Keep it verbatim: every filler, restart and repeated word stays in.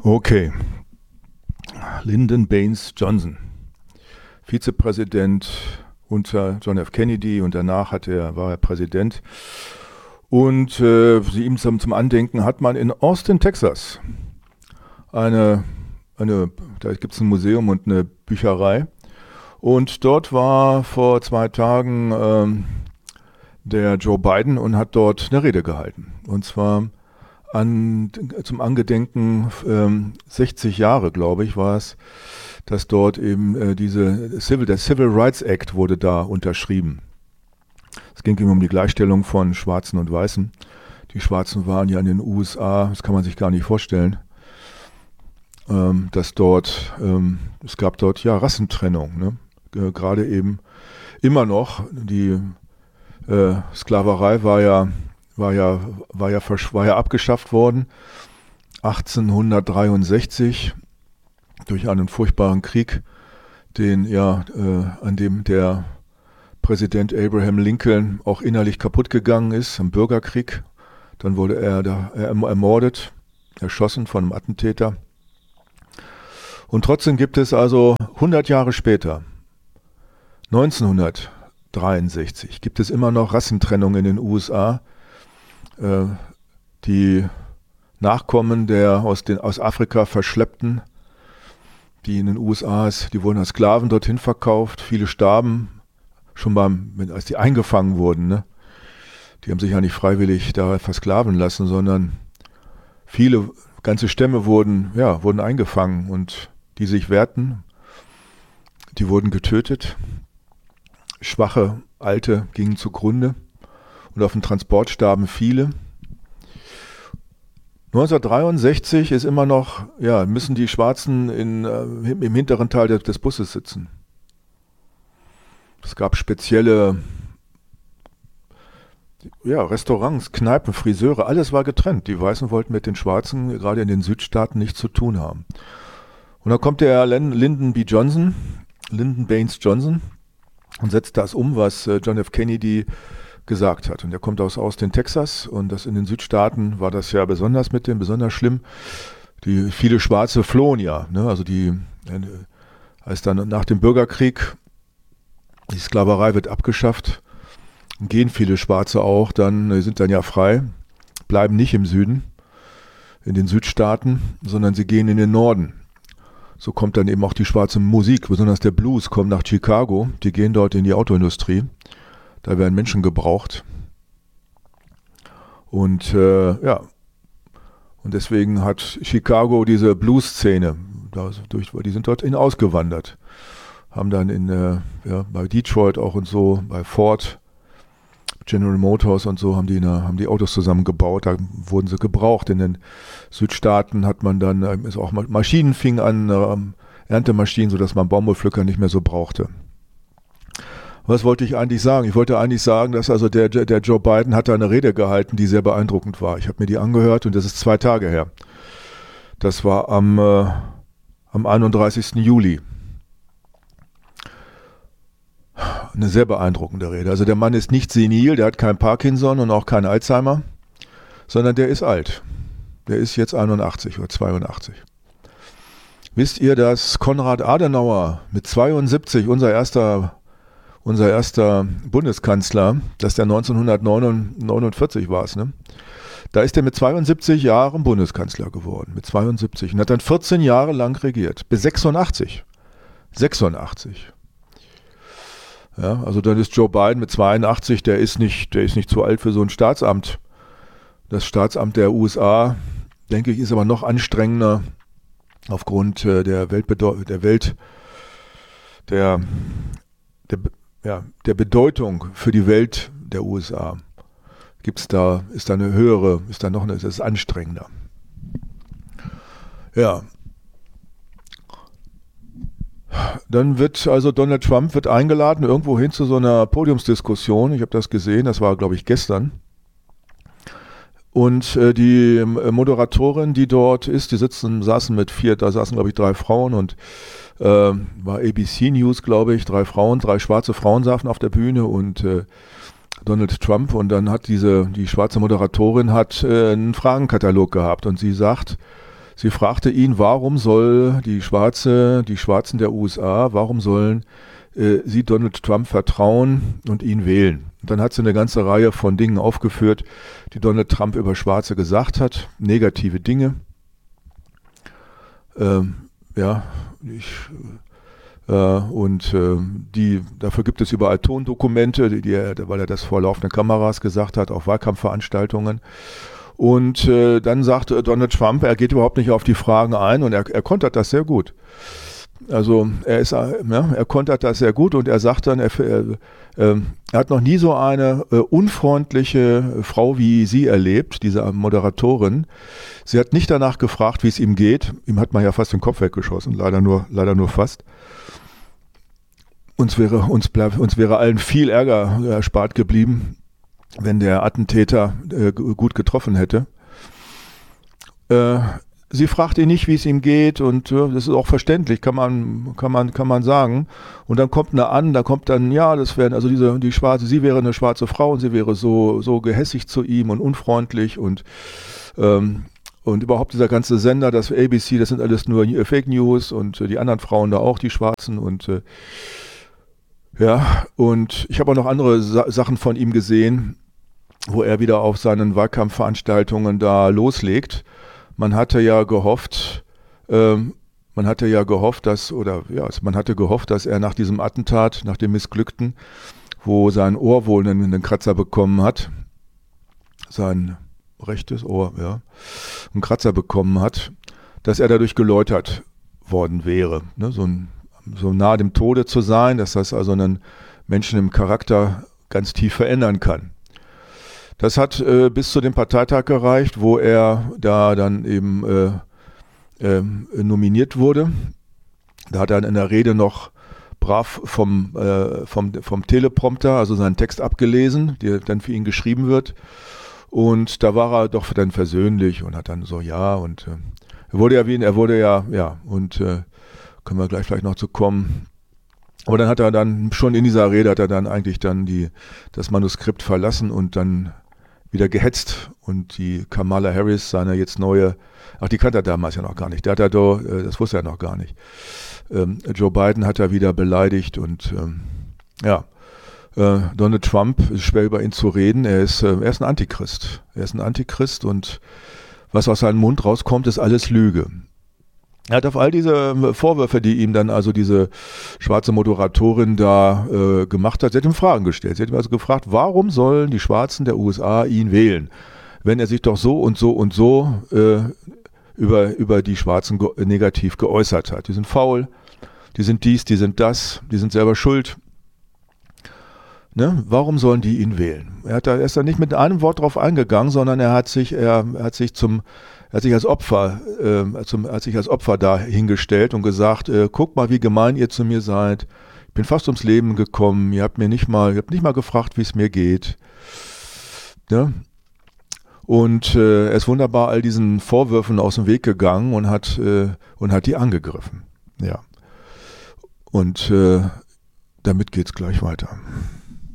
Okay. Lyndon Baines Johnson, Vizepräsident unter John F. Kennedy, und danach hat er, war er Präsident. Und äh, ihm zum, zum Andenken hat man in Austin, Texas, eine, eine da gibt es ein Museum und eine Bücherei. Und dort war vor zwei Tagen ähm, der Joe Biden und hat dort eine Rede gehalten. Und zwar an, zum Angedenken ähm, sechzig Jahre, glaube ich, war es, dass dort eben äh, diese Civil, der Civil Rights Act wurde da unterschrieben. Es ging ihm um die Gleichstellung von Schwarzen und Weißen. Die Schwarzen waren ja in den U S A, das kann man sich gar nicht vorstellen, ähm, dass dort, ähm, es gab dort ja Rassentrennung, ne? Äh, gerade eben immer noch, die äh, Sklaverei war ja, war ja, war ja, war ja abgeschafft worden, achtzehnhundertdreiundsechzig, durch einen furchtbaren Krieg, den ja, äh, an dem der Präsident Abraham Lincoln auch innerlich kaputt gegangen ist, im Bürgerkrieg. Dann wurde er da ermordet, erschossen von einem Attentäter. Und trotzdem gibt es also hundert Jahre später, neunzehnhundertdreiundsechzig, gibt es immer noch Rassentrennung in den U S A. Äh, die Nachkommen der aus, den, aus Afrika verschleppten, die in den U S A, die wurden als Sklaven dorthin verkauft. Viele starben schon beim, als die eingefangen wurden. Ne? Die haben sich ja nicht freiwillig da versklaven lassen, sondern viele, ganze Stämme wurden, ja, wurden eingefangen, und die sich wehrten, die wurden getötet. Schwache, Alte gingen zugrunde, und auf dem Transport starben viele. neunzehnhundertdreiundsechzig ist immer noch, ja, müssen die Schwarzen in, äh, im hinteren Teil des, des Busses sitzen. Es gab spezielle, ja, Restaurants, Kneipen, Friseure, alles war getrennt. Die Weißen wollten mit den Schwarzen gerade in den Südstaaten nichts zu tun haben. Und dann kommt der Lyndon B. Johnson, Lyndon Baines Johnson, und setzt das um, was äh, John F. Kennedy gesagt hat. Und er kommt aus Austin, Texas, und das in den Südstaaten war das ja besonders mit dem, besonders schlimm. Die viele Schwarze flohen ja, ne? Also die, als dann nach dem Bürgerkrieg die Sklaverei wird abgeschafft, gehen viele Schwarze auch, dann sind dann ja frei, bleiben nicht im Süden, in den Südstaaten, sondern sie gehen in den Norden. So kommt dann eben auch die schwarze Musik, besonders der Blues, kommt nach Chicago, die gehen dort in die Autoindustrie. Da werden Menschen gebraucht. Und äh, ja, und deswegen hat Chicago diese Blues-Szene, die sind dorthin ausgewandert. Haben dann in, äh, ja, bei Detroit auch und so, bei Ford, General Motors und so, haben die, eine, haben die Autos zusammengebaut, da wurden sie gebraucht. In den Südstaaten hat man dann, äh, ist auch Maschinen fingen an, äh, Erntemaschinen, sodass man Baumwollpflücker nicht mehr so brauchte. Was wollte ich eigentlich sagen? Ich wollte eigentlich sagen, dass also der, der Joe Biden hat da eine Rede gehalten, die sehr beeindruckend war. Ich habe mir die angehört, und das ist zwei Tage her. Das war am, äh, am einunddreißigsten Juli. Eine sehr beeindruckende Rede. Also der Mann ist nicht senil, der hat kein Parkinson und auch kein Alzheimer, sondern der ist alt. Der ist jetzt einundachtzig oder zweiundachtzig. Wisst ihr, dass Konrad Adenauer mit zweiundsiebzig, unser erster Unser erster Bundeskanzler, dass der neunzehnhundertneunundvierzig war es, ne? Da ist er mit zweiundsiebzig Jahren Bundeskanzler geworden, mit zweiundsiebzig, und hat dann vierzehn Jahre lang regiert, bis sechsundachtzig. sechsundachtzig. Ja, also dann ist Joe Biden mit zweiundachtzig, der ist nicht, der ist nicht zu alt für so ein Staatsamt. Das Staatsamt der U S A, denke ich, ist aber noch anstrengender aufgrund äh, der Weltbedeu- der Welt, der, der Ja, der Bedeutung für die Welt der U S A. Gibt's da, ist da eine höhere, ist da noch eine, ist das anstrengender. Ja. Dann wird also Donald Trump wird eingeladen irgendwo hin zu so einer Podiumsdiskussion. Ich habe das gesehen, das war, glaube ich, gestern. Und äh, die Moderatorin, die dort ist, die sitzen, saßen mit vier, da saßen, glaube ich, drei Frauen, und äh, war A B C News, glaube ich, drei Frauen, drei schwarze Frauen saßen auf der Bühne, und äh, Donald Trump, und dann hat diese, die schwarze Moderatorin hat äh, einen Fragenkatalog gehabt, und sie sagt, Sie fragte ihn, warum soll die Schwarze, die Schwarzen der U S A, warum sollen äh, sie Donald Trump vertrauen und ihn wählen? Und dann hat sie eine ganze Reihe von Dingen aufgeführt, die Donald Trump über Schwarze gesagt hat, negative Dinge. Ähm, ja, ich, äh, und äh, die, dafür gibt es überall Tondokumente, die, die er, weil er das vor laufenden Kameras gesagt hat, auf Wahlkampfveranstaltungen. Und äh, dann sagte Donald Trump, er geht überhaupt nicht auf die Fragen ein und er, er kontert das sehr gut. Also er ist, ja, er kontert das sehr gut und er sagt dann, er, er, er hat noch nie so eine äh, unfreundliche Frau wie sie erlebt, diese Moderatorin. Sie hat nicht danach gefragt, wie es ihm geht. Ihm hat man ja fast den Kopf weggeschossen, leider nur, leider nur fast. Uns wäre, uns, bleib, uns wäre allen viel Ärger erspart geblieben, wenn der Attentäter äh, gut getroffen hätte. Äh, sie fragt ihn nicht, wie es ihm geht und äh, das ist auch verständlich, kann man, kann man, kann man sagen. Und dann kommt eine an, da kommt dann, ja, das wären also diese, die schwarze, sie wäre eine schwarze Frau und sie wäre so, so gehässig zu ihm und unfreundlich und ähm, und überhaupt dieser ganze Sender, das A B C, das sind alles nur Fake News und äh, die anderen Frauen da auch, die Schwarzen und äh, ja, und ich habe auch noch andere Sa- Sachen von ihm gesehen, wo er wieder auf seinen Wahlkampfveranstaltungen da loslegt. Man hatte ja gehofft, ähm, man hatte ja gehofft, dass, oder ja, man hatte gehofft, dass er nach diesem Attentat, nach dem Missglückten, wo sein Ohr wohl einen, einen Kratzer bekommen hat, sein rechtes Ohr, ja, einen Kratzer bekommen hat, dass er dadurch geläutert worden wäre. Ne? So, ein, so nah dem Tode zu sein, dass das also einen Menschen im Charakter ganz tief verändern kann. Das hat äh, bis zu dem Parteitag gereicht, wo er da dann eben äh, äh, nominiert wurde. Da hat er in der Rede noch brav vom, äh, vom, vom Teleprompter, also seinen Text abgelesen, der dann für ihn geschrieben wird. Und da war er doch dann versöhnlich und hat dann so, ja, und äh, er wurde ja wie, er wurde ja, ja, und äh, können wir gleich vielleicht noch zu kommen. Aber dann hat er dann, schon in dieser Rede hat er dann eigentlich dann die, das Manuskript verlassen und dann wieder gehetzt und die Kamala Harris, seine jetzt neue, ach, die kannte er damals ja noch gar nicht, der hat er doch, das wusste er noch gar nicht. Ähm, Joe Biden hat er wieder beleidigt und ähm, ja, äh, Donald Trump, ist schwer über ihn zu reden, er ist, äh, er ist ein Antichrist, er ist ein Antichrist und was aus seinem Mund rauskommt, ist alles Lüge. Er hat auf all diese Vorwürfe, die ihm dann also diese schwarze Moderatorin da äh, gemacht hat, sie hat ihm Fragen gestellt. Sie hat ihm also gefragt, warum sollen die Schwarzen der U S A ihn wählen, wenn er sich doch so und so und so äh, über, über die Schwarzen ge- negativ geäußert hat. Die sind faul, die sind dies, die sind das, die sind selber schuld. Ne? Warum sollen die ihn wählen? Er, hat da, er ist da nicht mit einem Wort drauf eingegangen, sondern er hat sich, er, er hat sich zum Er hat sich als Opfer, äh, zum, hat sich als Opfer da hingestellt und gesagt, äh, guck mal, wie gemein ihr zu mir seid. Ich bin fast ums Leben gekommen. Ihr habt mir nicht mal, ihr habt nicht mal gefragt, wie es mir geht. Ja? Und äh, er ist wunderbar all diesen Vorwürfen aus dem Weg gegangen und hat äh, und hat die angegriffen. Ja. Und äh, damit geht's gleich weiter.